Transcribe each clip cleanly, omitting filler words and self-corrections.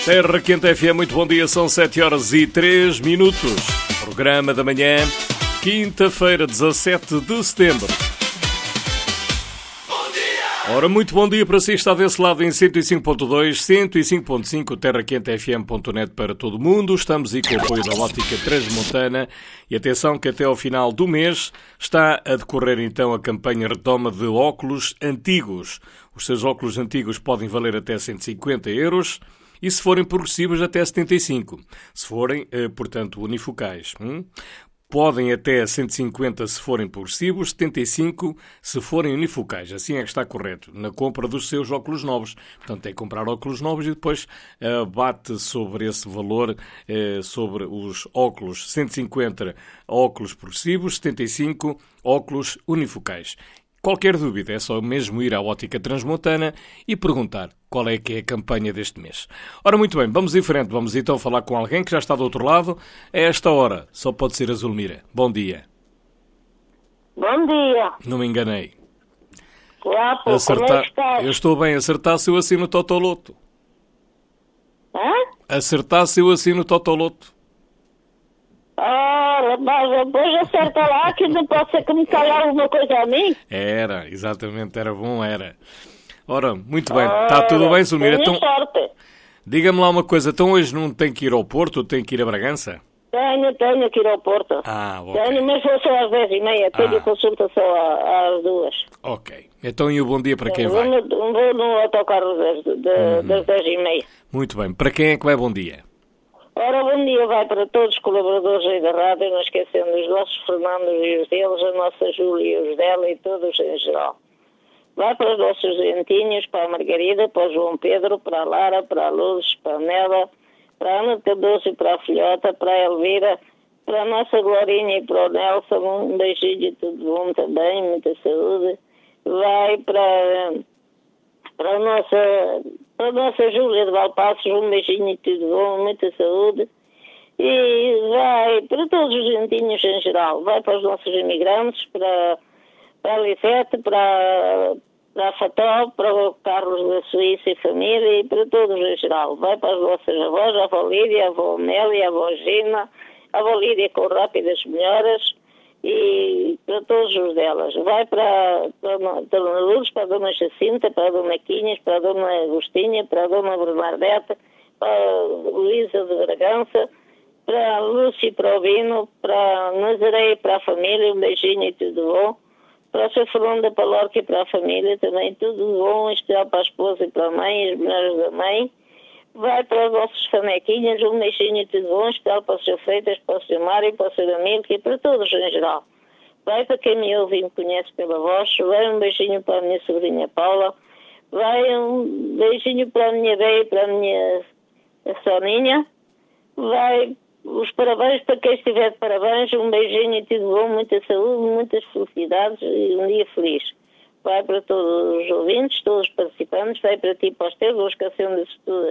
Terra Quente FM, muito bom dia, são 7h03. Programa da manhã, quinta-feira, 17 de setembro. Ora, muito bom dia para si, está desse lado em 105.2, 105.5, terraquentefm.net para todo o mundo. Estamos aí com o apoio da Ótica Transmontana e atenção que até ao final do mês está a decorrer então a campanha retoma de óculos antigos. Os seus óculos antigos podem valer até 150 euros. E se forem progressivos, até 75. Se forem, portanto, unifocais. Podem até 150 se forem progressivos, 75 se forem unifocais. Assim é que está correto, na compra dos seus óculos novos. Portanto, é comprar óculos novos e depois bate sobre esse valor, sobre os óculos 150 óculos progressivos, 75 óculos unifocais. Qualquer dúvida é só mesmo ir à Ótica Transmontana e perguntar qual é que é a campanha deste mês. Ora, muito bem, vamos em frente. Vamos então falar com alguém que já está do outro lado. A esta hora, só pode ser a Zulmira. Bom dia. Bom dia. Não me enganei. Olá, pô, como é que estás? Eu estou bem. Acertasse eu assino o Totoloto. Hã? Acertasse eu assino o Totoloto. Ora, mas depois acerta lá que não pode ser que me calhar alguma coisa a mim. Era, exatamente, era bom, era. Ora, muito bem. Está tudo bem, Zulmira? Tenho Então, sorte. diga-me lá uma coisa. Então hoje não tem que ir ao Porto, tem que ir a Bragança? Tenho que ir ao Porto. Ok. Tenho, mas vou só às 10h30. Tenho consulta só às 2. Ok. Então e o bom dia para quem vai? Vou no autocarro das 10h30. Muito bem. Para quem é que vai bom dia? Ora, bom dia vai para todos os colaboradores aí da rádio, não esquecendo os nossos Fernandos e os deles, a nossa Júlia e os dela e todos em geral. Vai para os nossos dentinhos, para a Margarida, para o João Pedro, para a Lara, para a Lourdes, para a Nela, para a Ana Cardoso e para a Filhota, para a Elvira, para a nossa Glorinha e para o Nelson, um beijinho e tudo bom também, muita saúde. Vai para a nossa Júlia de Valpassos, um beijinho e tudo bom, muita saúde. E vai para todos os dentinhos em geral, vai para os nossos imigrantes, para a Lisete, para a Fató, para o Carlos da Suíça e família e para todos em geral. Vai para as vossas avós, a avó Lídia, a avó Amélia, a avó Gina, a avó Lídia com rápidas melhoras e para todos os delas. Vai para a Dona Lourdes, para a Dona Jacinta, para a Dona Quinhas, para a Dona Agostinha, para a Dona Bernardeta, para a Luísa de Bragança, para a Lúcia e para o Bino, para a Nazaré e para a família, um beijinho e tudo bom. Para o Sr. Fernando da Palorca e para a família também, tudo bom, em especial para a esposa e para a mãe, as melhores da mãe. Vai para os nossos canequinhas, um beijinho e tudo bom, em especial para o Sr. Freitas, para o Sr. Mário, para o Sr. Amílcar e para todos em geral. Vai para quem me ouve e me conhece pela voz, vai um beijinho para a minha sobrinha Paula, vai um beijinho para a minha Bea e para a minha Soninha, vai os parabéns para quem estiver de parabéns, um beijinho e tudo bom, muita saúde, muitas felicidades e um dia feliz. Vai para todos os ouvintes, todos os participantes, vai para ti, para os teus, vou esquecendo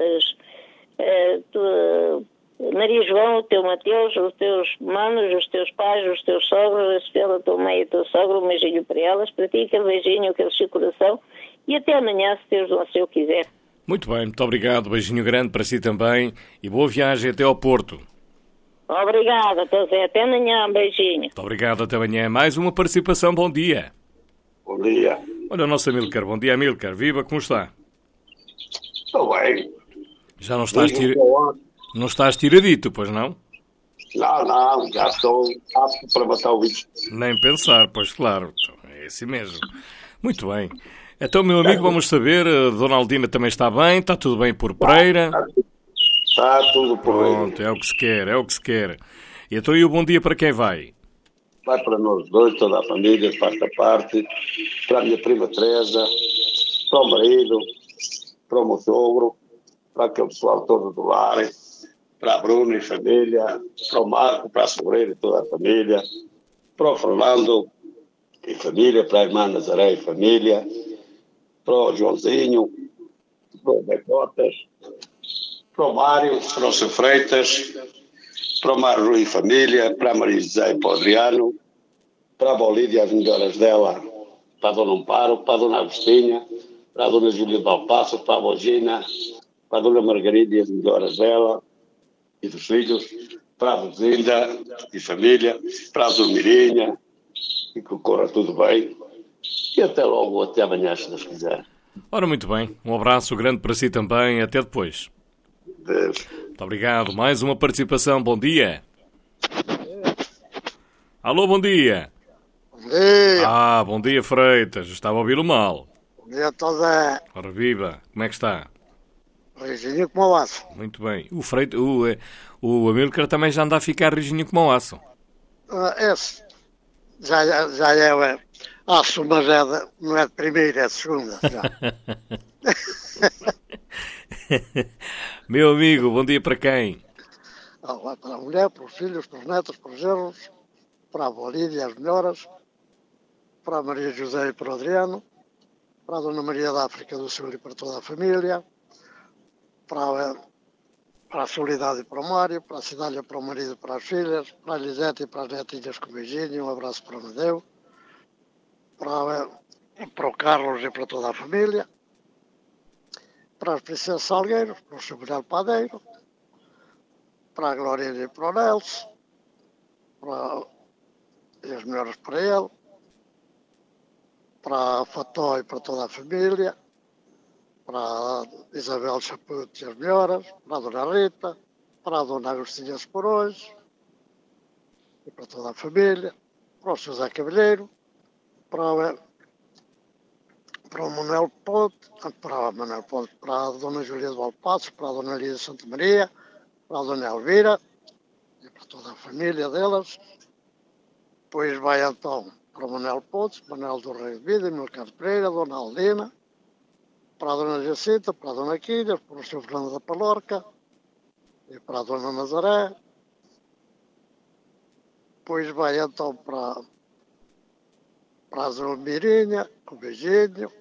Maria João, o teu Mateus, os teus manos, os teus pais, os teus sogros, a Estela, a tua mãe e a tua sogra, um beijinho para elas, para ti aquele beijinho, aquele seu coração e até amanhã, se Deus não se o quiser. Muito bem, muito obrigado, beijinho grande para si também e boa viagem até ao Porto. Obrigada, até amanhã, um beijinho. Muito obrigado, até amanhã. Mais uma participação, bom dia. Bom dia. Olha o nosso Amílcar, bom dia Amílcar, viva, como está? Estou bem. Já não estás tiradito, pois não? Não, já estou apto para matar o bicho. Nem pensar, pois claro, é assim mesmo. Muito bem. Então, meu amigo, vamos saber, a Dona Aldina também está bem, está tudo bem por Pereira? Está tudo por aí. Pronto, é o que se quer, é o que se quer. E então, e o bom dia para quem vai? Vai para nós dois, toda a família, para esta parte, para a minha prima Teresa, para o marido, para o meu sogro, para aquele pessoal todo do lar, para a Bruna e família, para o Marco, para a sobrinha e toda a família, para o Fernando e família, para a irmã Nazaré e família, para o Joãozinho, para o Becotas, para o Mário, para o Sr. Freitas, para o Mário Rui e família, para a Maria José e para o Adriano, para a Bolívia, as melhoras dela, para a Dona Amparo, para a Dona Agostinha, para a Dona Júlia de Valpasso, para a Bogina, para a Dona Margarida e as melhoras dela e dos filhos, para a Luzinda e família, para a Dormirinha, e que corra tudo bem. E até logo, até amanhã, se Deus quiser. Ora, muito bem. Um abraço grande para si também. Até depois. Deus. Muito obrigado. Mais uma participação. Bom dia. Alô, bom dia. Bom dia. Bom dia, Freitas. Estava a ouvi-lo mal. Bom dia, Tosé. Ora, viva. Como é que está? Rijinho como o aço. Muito bem. O Amílcar também já anda a ficar rijinho como o aço. Esse já é aço, mas não é de primeira, é de segunda. Já. Meu amigo, bom dia para quem? Vai para a mulher, para os filhos, para os netos, para os genros, para a Bolívia, as melhoras, para a Maria José e para o Adriano, para a Dona Maria da África do Sul e para toda a família, para a Solidade e para o Mário, para a Cidália, para o marido e para as filhas, para a Lisete e para as netinhas com beijinho, um abraço para o Medeu, para o Carlos e para toda a família, para as Princesas Salgueiros, para o seu Mulher Padeiro, para a Glória e para o Nelson, e as melhoras para ele, para a Fató e para toda a família, para a Isabel Chaputo e as melhoras, para a Dona Rita, para a Dona Agostinha Esporões e para toda a família, para o José Cavalheiro, para o Manuel Ponte, para a Dona Júlia de Valpassos, para a Dona Lídia Santa Maria, para a Dona Elvira e para toda a família delas. Depois vai então para o Manuel Pontes, Manuel do Rei de Vida, Milcar Pereira, Dona Aldina, para a Dona Jacinta, para a Dona Quilhas, para o Sr. Fernando da Palorca e para a Dona Nazaré. Depois vai então para a Dona Mirinha, com beijinho,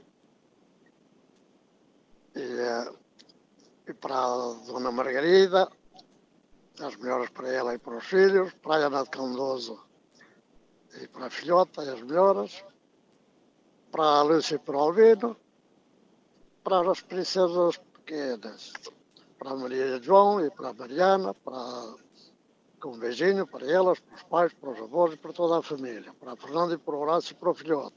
e para a Dona Margarida, as melhoras para ela e para os filhos, para a Ana de Candoso e para a filhota e as melhoras, para a Lúcia e para o Albino, para as princesas pequenas, para a Maria e João e para a Mariana, com um beijinho para elas, para os pais, para os avós e para toda a família, para a Fernanda e para o Horácio e para o filhote.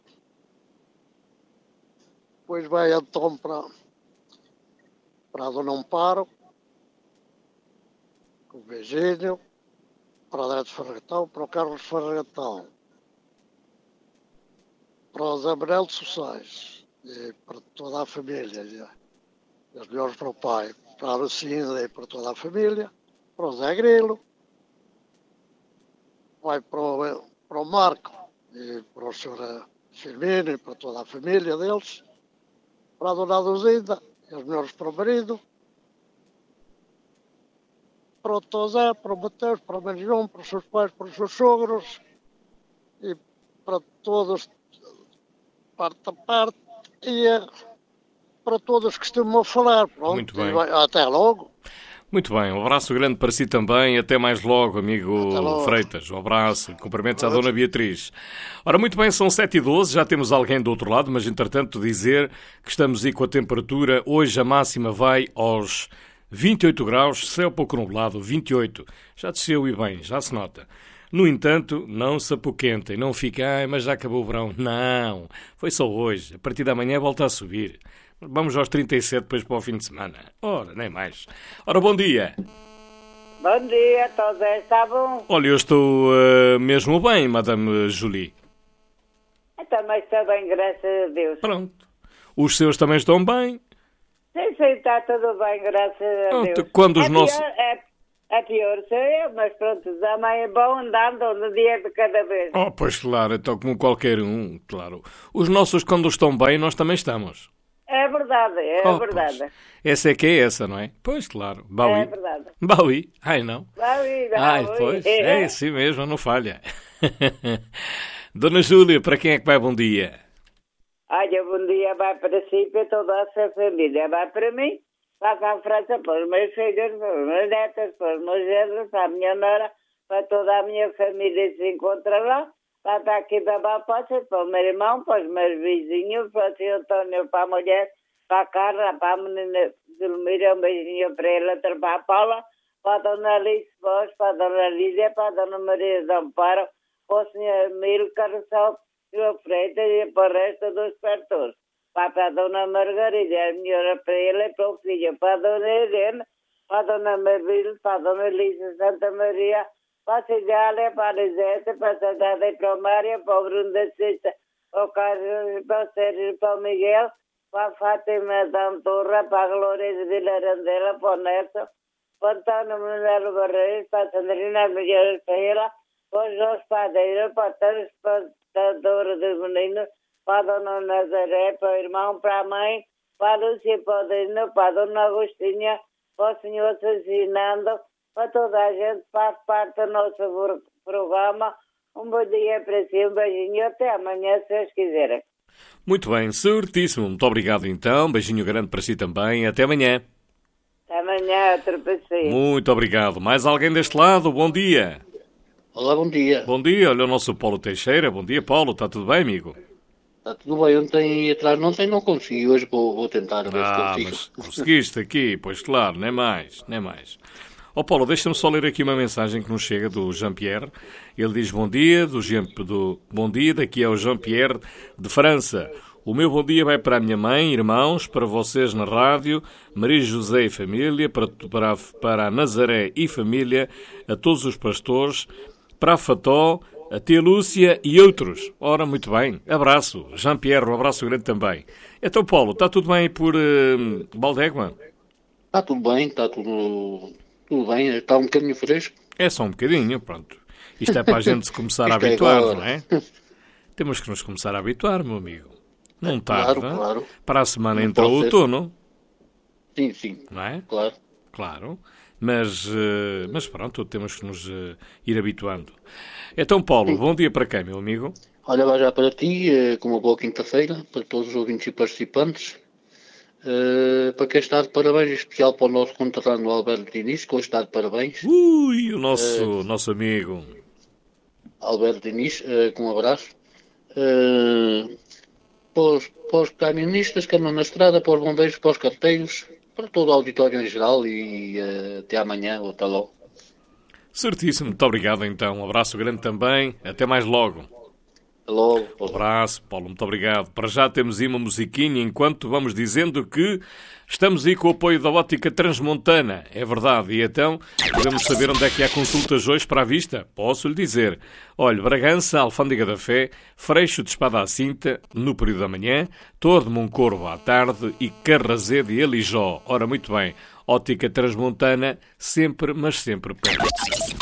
Depois vai então para a Dona Amparo, com um beijinho, para o André de Ferragatão, para o Carlos Ferragatão, para o Zé Manuel de Sossais e para toda a família, e as melhores para o pai, para a Lucinda e para toda a família, para o Zé Grilo, vai para o Marco e para o Sr. Firmino e para toda a família deles, para a Dona Luzinda e as melhores para o marido, para o Tosé, para o Mateus, para o Marijão, para os seus pais, para os seus sogros e para todos, parte a parte, e para todos que estão a falar. Pronto, muito bem. Até logo. Muito bem, um abraço grande para si também. Até mais logo, amigo logo. Freitas. Um abraço, cumprimentos à Dona Beatriz. Ora, muito bem, são 7h12, já temos alguém do outro lado, mas entretanto dizer que estamos aí com a temperatura. Hoje a máxima vai aos 28 graus, céu pouco nublado, 28. Já desceu e bem, já se nota. No entanto, não se apoquentem, não fiquem, mas já acabou o verão. Não, foi só hoje. A partir da manhã volta a subir. Vamos aos 37 depois para o fim de semana. Ora, nem mais. Ora, bom dia. Bom dia, Tosé, está bom? Olha, eu estou mesmo bem, Madame Julie. Eu também estou bem, graças a Deus. Pronto. Os seus também estão bem? Sim, está tudo bem, graças a Pronto, Deus. quando os nossos... É pior sou eu, mas pronto, também é bom andando no dia de cada vez. Oh, pois claro, então como qualquer um, claro. Os nossos, quando estão bem, nós também estamos. É verdade, verdade. Pois. Essa é que é essa, não é? Pois, claro. Baui. É verdade. Baui. Ai, não. Baui. Ai, pois. É assim mesmo, não falha. Dona Júlia, para quem é que vai bom dia? Olha, bom dia vai para si, para toda a sua família. Vai para mim, vai para a França, para os meus filhos, para os meus netos, para os meus genros, para a minha nora, para toda a minha família que se encontra lá. Vai para aqui da Balpassa, para o meu irmão, para os meus vizinhos, para o Sr. António, para a mulher, para a Carla, para a menina Zulmira, um beijinho para ela, para a Paula, para a Dona Alice Bosch, para a Dona Lídia, para a Dona Maria de Amparo, para o Sr. Milcar Silva Freitas e para o resto dos pertos. Para a Dona Margarida, a melhor para ele e para o filho, para a Dona Helena, para a Dona Mabel, para a Dona Elisa Santa Maria, para a Cidália, para a Lisete, para a Santana e para o Mária, para o Bruno da Cista, para o Carlos, para o Sérgio, para o Miguel, para a Fátima da Antorra, para a Glória de Vilarandela, para o Neto, para o Antônio Manuel Barreiros, para a Sandrina Miguel Ferreira, para o Jorge Padeiro, para a Transportadora dos Meninos, para a Dona Nazaré, para o irmão, para a mãe, para a Lúcia Padrino, para a Dona Agostinha, para o senhor assassinando, para toda a gente que faz parte do nosso programa. Um bom dia para si, um beijinho, até amanhã, se Deus quiserem. Muito bem, certíssimo. Muito obrigado então, beijinho grande para si também, até amanhã. Até amanhã, outro para si. Muito obrigado. Mais alguém deste lado? Bom dia. Olá, bom dia. Bom dia, olha o nosso Paulo Teixeira. Bom dia, Paulo, está tudo bem, amigo? Está tudo bem, ontem atrás não consegui, hoje vou tentar ver se consigo. Mas conseguiste aqui, pois claro, nem mais. Ó Paulo, deixa-me só ler aqui uma mensagem que nos chega do Jean-Pierre. Ele diz bom dia, bom dia, daqui é o Jean-Pierre de França. O meu bom dia vai para a minha mãe, irmãos, para vocês na rádio, Maria José e família, para a Nazaré e família, a todos os pastores, para a Fató, a tia Lúcia e outros. Ora, muito bem. Abraço. Jean-Pierre, um abraço grande também. Então, Paulo, está tudo bem por Baldégua? Está tudo bem, está tudo bem. Está um bocadinho fresco. É só um bocadinho, pronto. Isto é para a gente se começar a habituar, não é? Temos que nos começar a habituar, meu amigo. Não tarda. Claro. Para a semana entra o outono. Sim. Não é? Claro. Mas pronto, temos que nos ir habituando. Então, Paulo, bom dia para quem, meu amigo? Olha, vai já para ti, com uma boa quinta-feira, para todos os ouvintes e participantes. Para quem está de parabéns, em especial para o nosso conterrâneo Alberto Diniz, que hoje está de parabéns. O nosso amigo. Alberto Diniz, com um abraço. Para os camionistas que andam na estrada, para os bombeiros, para os carteiros, para todo o auditório em geral e até amanhã ou até logo. Certíssimo, muito obrigado então. Um abraço grande também. Até mais logo. Até logo. Um abraço, Paulo, muito obrigado. Para já temos aí uma musiquinha enquanto vamos dizendo que estamos aí com o apoio da Ótica Transmontana. É verdade. E então, podemos saber onde é que há consultas hoje para a vista? Posso lhe dizer. Olha, Bragança, Alfândega da Fé, Freixo de Espada à Cinta, no período da manhã, Torre de Moncorvo à tarde e Carrazede e Alijó. Ora, muito bem. Ótica Transmontana, sempre, mas sempre perto de si.